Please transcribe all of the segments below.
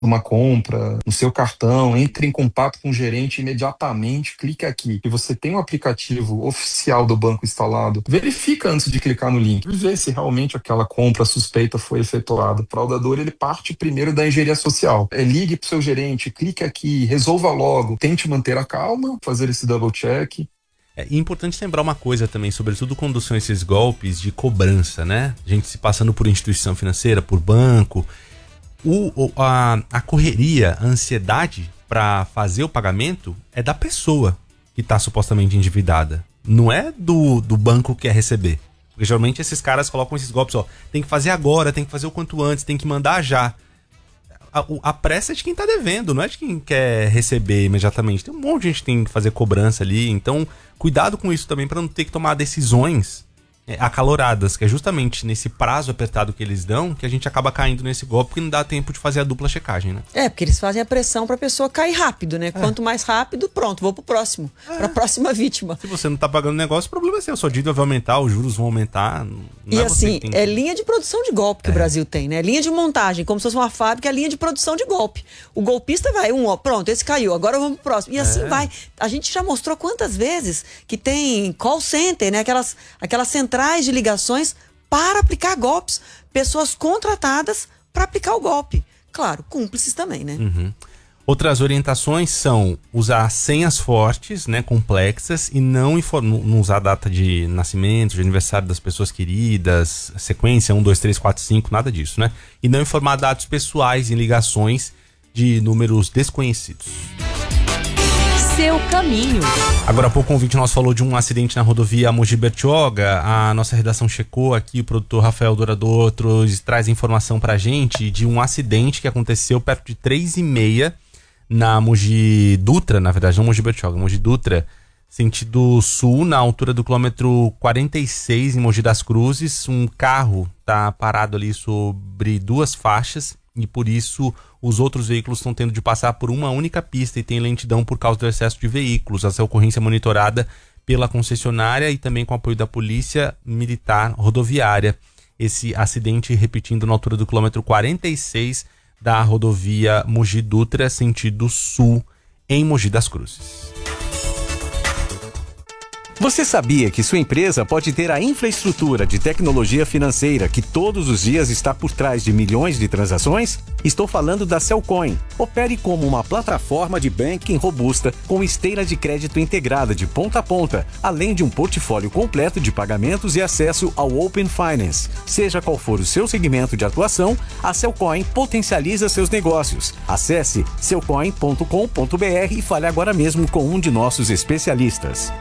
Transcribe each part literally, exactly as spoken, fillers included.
uma compra, no seu cartão, entre em contato com o gerente imediatamente, clique aqui. E você tem um aplicativo oficial do banco instalado, verifica antes de clicar no link, vê se realmente aquela compra suspeita foi efetuada. O fraudador, ele parte primeiro da engenharia social. É, ligue para o seu gerente, clique aqui, resolva logo, tente manter a calma, fazer esse double check. É importante lembrar uma coisa também, sobretudo quando são esses golpes de cobrança, né? A gente se passando por instituição financeira, por banco, o, a, a correria, a ansiedade para fazer o pagamento é da pessoa que está supostamente endividada. Não é do, do banco que quer receber. Porque geralmente esses caras colocam esses golpes, ó, tem que fazer agora, tem que fazer o quanto antes, tem que mandar já. A, a pressa é de quem tá devendo, não é de quem quer receber imediatamente. Tem um monte de gente que tem que fazer cobrança ali, então cuidado com isso também para não ter que tomar decisões é, acaloradas, que é justamente nesse prazo apertado que eles dão que a gente acaba caindo nesse golpe, porque não dá tempo de fazer a dupla checagem, né? É, porque eles fazem a pressão pra pessoa cair rápido, né? É. Quanto mais rápido, pronto, vou pro próximo, é. pra próxima vítima. Se você não tá pagando o negócio, o problema é seu, sua dívida vai aumentar, os juros vão aumentar. Não e é assim, tem... é linha de produção de golpe que é. o Brasil tem, né? Linha de montagem, como se fosse uma fábrica, é linha de produção de golpe. O golpista vai, um, ó, pronto, esse caiu, agora vamos pro próximo. E assim é. vai. A gente já mostrou quantas vezes que tem call center, né? Aquelas, aquelas centrais de ligações para aplicar golpes. Pessoas contratadas para aplicar o golpe. Claro, cúmplices também, né? Uhum. Outras orientações são usar senhas fortes, né, complexas, e não, não usar data de nascimento, de aniversário das pessoas queridas, sequência um, dois, três, quatro, cinco, nada disso, né? E não informar dados pessoais em ligações de números desconhecidos. Seu caminho. Agora há pouco um ouvinte nosso falou de um acidente na rodovia Mogi Bertioga. A nossa redação checou aqui, o produtor Rafael Dourador traz informação pra gente de um acidente que aconteceu perto de três e meia na Mogi Dutra, na verdade não Mogi Bertioga, Mogi Dutra, sentido sul, na altura do quilômetro quarenta e seis em Mogi das Cruzes. Um carro tá parado ali sobre duas faixas e por isso os outros veículos estão tendo de passar por uma única pista e tem lentidão por causa do excesso de veículos. Essa ocorrência é monitorada pela concessionária e também com apoio da Polícia Militar Rodoviária. Esse acidente repetindo na altura do quilômetro quarenta e seis da rodovia Mogi Dutra, sentido sul, em Mogi das Cruzes. Você sabia que sua empresa pode ter a infraestrutura de tecnologia financeira que todos os dias está por trás de milhões de transações? Estou falando da Cellcoin. Opere como uma plataforma de banking robusta com esteira de crédito integrada de ponta a ponta, além de um portfólio completo de pagamentos e acesso ao Open Finance. Seja qual for o seu segmento de atuação, a Cellcoin potencializa seus negócios. Acesse cellcoin ponto com ponto br e fale agora mesmo com um de nossos especialistas.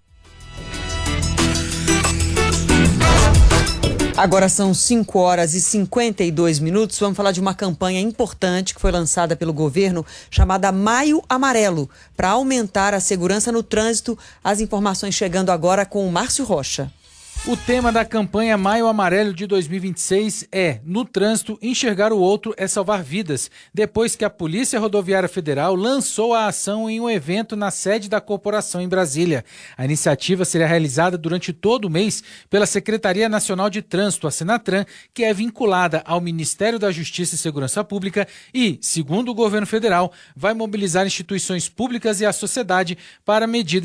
Agora são cinco horas e cinquenta e dois minutos. Vamos falar de uma campanha importante que foi lançada pelo governo, chamada Maio Amarelo, para aumentar a segurança no trânsito. As informações chegando agora com o Márcio Rocha. O tema da campanha Maio Amarelo de dois mil e vinte e seis é: no trânsito, enxergar o outro é salvar vidas, depois que a Polícia Rodoviária Federal lançou a ação em um evento na sede da corporação em Brasília. A iniciativa será realizada durante todo o mês pela Secretaria Nacional de Trânsito, a Senatran, que é vinculada ao Ministério da Justiça e Segurança Pública e, segundo o governo federal, vai mobilizar instituições públicas e a sociedade para medidas